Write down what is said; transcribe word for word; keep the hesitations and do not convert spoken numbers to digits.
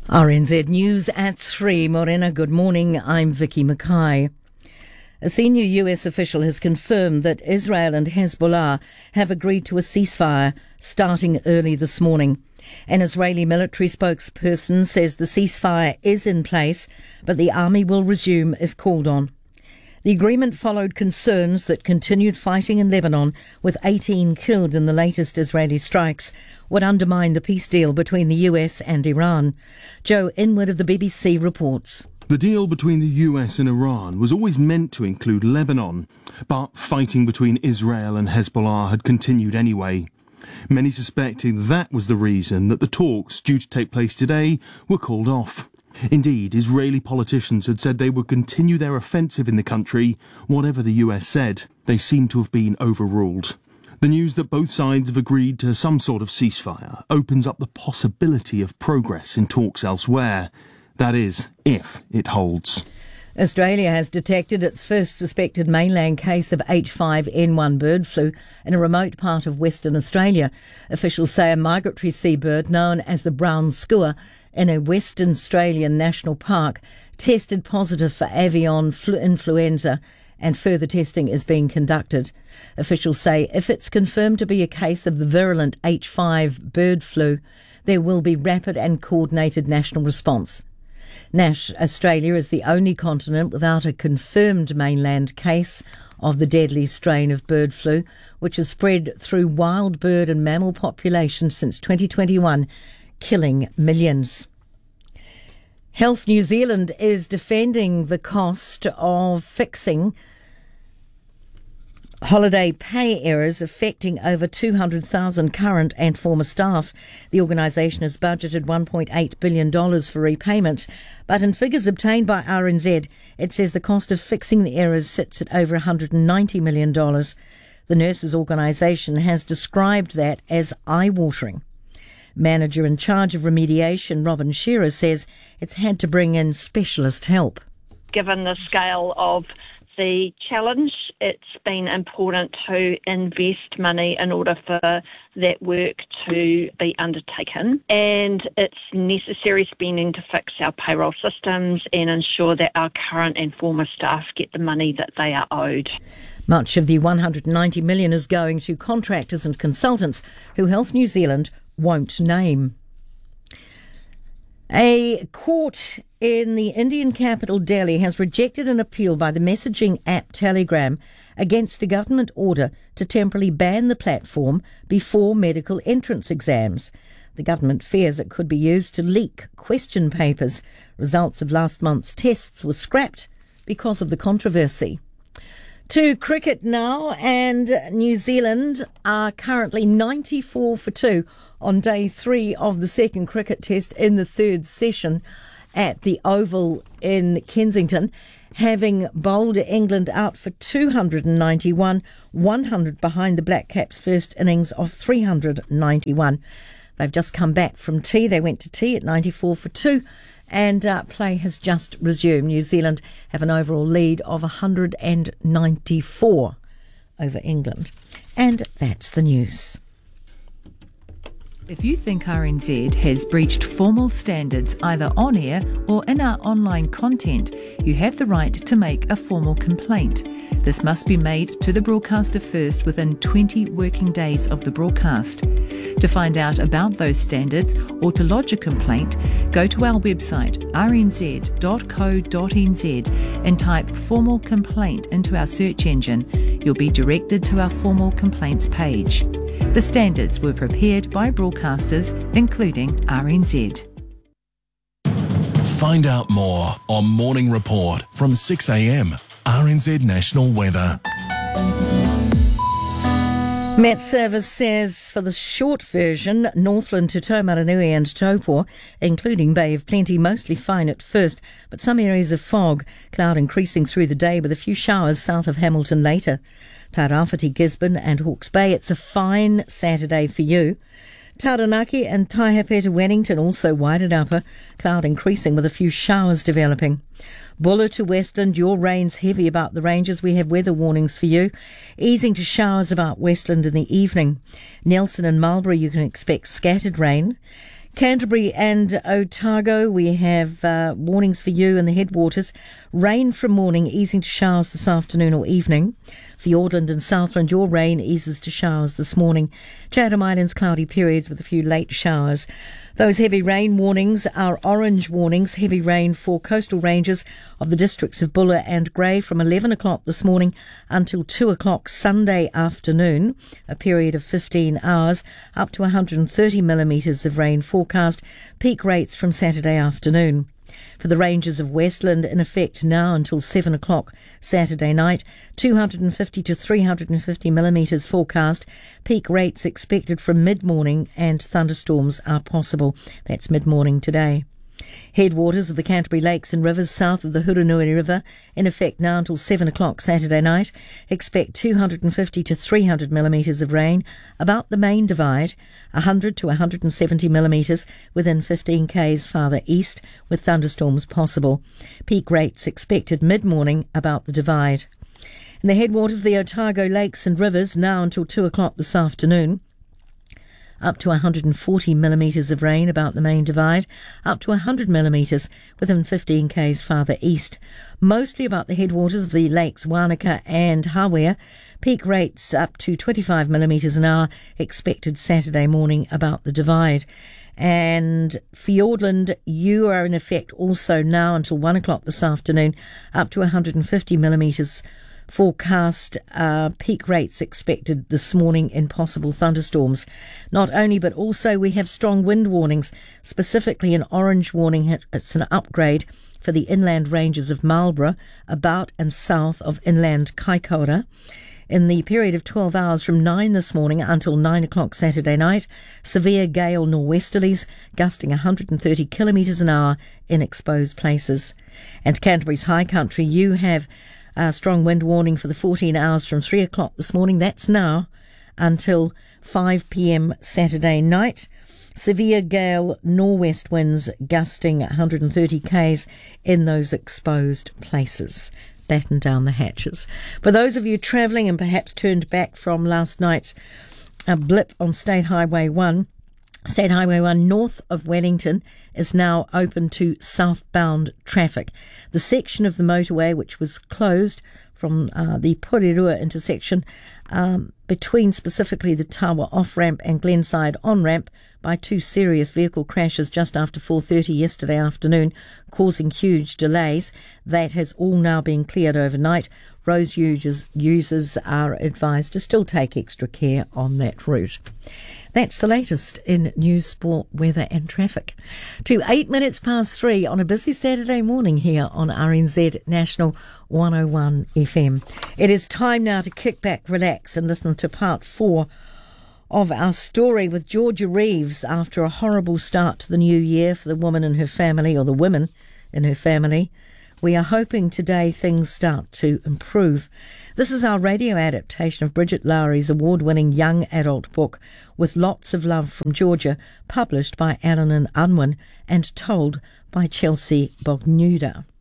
R N Z News at three. Morena, good morning. I'm Vicky Mackay. A senior U S official has confirmed that Israel and Hezbollah have agreed to a ceasefire starting early this morning. An Israeli military spokesperson says the ceasefire is in place, but the army will resume if called on. The agreement followed concerns that continued fighting in Lebanon, with eighteen killed in the latest Israeli strikes, would undermine the peace deal between the U S and Iran. Joe Inwood of the B B C reports. The deal between the U S and Iran was always meant to include Lebanon, but fighting between Israel and Hezbollah had continued anyway. Many suspected that was the reason that the talks due to take place today were called off. Indeed, Israeli politicians had said they would continue their offensive in the country, whatever the U S said. They seem to have been overruled. The news that both sides have agreed to some sort of ceasefire opens up the possibility of progress in talks elsewhere. That is, if it holds. Australia has detected its first suspected mainland case of H five N one bird flu in a remote part of Western Australia. Officials say a migratory seabird known as the brown skua in a Western Australian national park tested positive for avian flu- influenza, and further testing is being conducted. Officials say if it's confirmed to be a case of the virulent H five bird flu, there will be rapid and coordinated national response. Nash, Australia is the only continent without a confirmed mainland case of the deadly strain of bird flu, which has spread through wild bird and mammal populations since twenty twenty-one, killing millions. Health New Zealand is defending the cost of fixing holiday pay errors affecting over two hundred thousand current and former staff. The organisation has budgeted one point eight billion dollars for repayment, but in figures obtained by R N Z, it says the cost of fixing the errors sits at over one hundred ninety million dollars. The nurses' organisation has described that as eye-watering. Manager in charge of remediation, Robin Shearer, says it's had to bring in specialist help. Given the scale of the challenge, it's been important to invest money in order for that work to be undertaken, and it's necessary spending to fix our payroll systems and ensure that our current and former staff get the money that they are owed. Much of the one hundred ninety million dollars is going to contractors and consultants who Health New Zealand won't name. A court in the Indian capital Delhi has rejected an appeal by the messaging app Telegram against a government order to temporarily ban the platform before medical entrance exams. The government fears it could be used to leak question papers. Results of last month's tests were scrapped because of the controversy. To cricket now, and New Zealand are currently ninety-four for two on day three of the second cricket test in the third session at the Oval in Kensington, having bowled England out for two hundred ninety-one, one hundred behind the Black Caps' first innings of three hundred ninety-one. They've just come back from tea. They went to tea at ninety-four for two. And uh, play has just resumed. New Zealand have an overall lead of one hundred ninety-four over England. And that's the news. If you think R N Z has breached formal standards either on air or in our online content, you have the right to make a formal complaint. This must be made to the broadcaster first within twenty working days of the broadcast. To find out about those standards or to lodge a complaint, go to our website r n z dot co dot n z and type formal complaint into our search engine. You'll be directed to our formal complaints page. The standards were prepared by broadcasters, including R N Z. Find out more on Morning Report from six a m. R N Z National Weather. Met Service says for the short version, Northland to Taumarunui and Taupo, including Bay of Plenty, mostly fine at first, but some areas of fog, cloud increasing through the day with a few showers south of Hamilton later. Tairāwhiti, Gisborne and Hawke's Bay, it's a fine Saturday for you. Taranaki and Taihepeta, Wellington also wide and upper, cloud increasing with a few showers developing. Buller to Westland, your rain's heavy about the ranges. We have weather warnings for you. Easing to showers about Westland in the evening. Nelson and Marlborough, you can expect scattered rain. Canterbury and Otago, we have uh, warnings for you in the headwaters. Rain from morning, easing to showers this afternoon or evening. Fiordland and Southland, your rain eases to showers this morning. Chatham Islands, cloudy periods with a few late showers. Those heavy rain warnings are orange warnings. Heavy rain for coastal ranges of the districts of Buller and Grey from eleven o'clock this morning until two o'clock Sunday afternoon, a period of fifteen hours, up to one hundred thirty millimetres of rain forecast, peak rates from Saturday afternoon. For the ranges of Westland, in effect now until seven o'clock Saturday night, two hundred fifty to three hundred fifty millimetres forecast, peak rates expected from mid-morning, and thunderstorms are possible. That's mid-morning today. Headwaters of the Canterbury Lakes and rivers south of the Hurunui River, in effect now until seven o'clock Saturday night. Expect two hundred fifty to three hundred millimetres of rain about the main divide, one hundred to one hundred seventy millimetres within fifteen k's farther east, with thunderstorms possible. Peak rates expected mid-morning about the divide. In the headwaters of the Otago Lakes and rivers, now until two o'clock this afternoon, up to one hundred forty millimetres of rain about the main divide, up to one hundred millimetres within fifteen k's farther east. Mostly about the headwaters of the lakes Wanaka and Hawea. Peak rates up to twenty-five millimetres an hour expected Saturday morning about the divide. And Fiordland, you are in effect also now until one o'clock this afternoon, up to one hundred fifty millimetres forecast, uh, peak rates expected this morning in possible thunderstorms. Not only, but also we have strong wind warnings, specifically an orange warning. It's an upgrade for the inland ranges of Marlborough, about and south of inland Kaikoura. In the period of twelve hours from nine this morning until nine o'clock Saturday night, severe gale nor'westerlies gusting one hundred thirty kilometres an hour in exposed places. And Canterbury's high country, you have a strong wind warning for the fourteen hours from three o'clock this morning. That's now until five p.m. Saturday night. Severe gale nor'west winds gusting one hundred thirty k's in those exposed places. Batten down the hatches. For those of you travelling and perhaps turned back from last night's uh, blip on State Highway one, State Highway one north of Wellington is now open to southbound traffic. The section of the motorway which was closed from uh, the Porirua intersection um, between specifically the Tawa off-ramp and Glenside on-ramp by two serious vehicle crashes just after four thirty yesterday afternoon, causing huge delays. That has all now been cleared overnight. Road users, users are advised to still take extra care on that route. That's the latest in news, sport, weather and traffic. To eight minutes past three on a busy Saturday morning here on R N Z National one oh one F M. It is time now to kick back, relax and listen to part four of our story with Georgia Reeves after a horrible start to the new year for the woman and her family, or the women in her family. We are hoping today things start to improve. This is our radio adaptation of Bridget Lowry's award-winning young adult book, With Lots of Love from Georgia, published by Allen and Unwin and told by Chelsea Bognuda.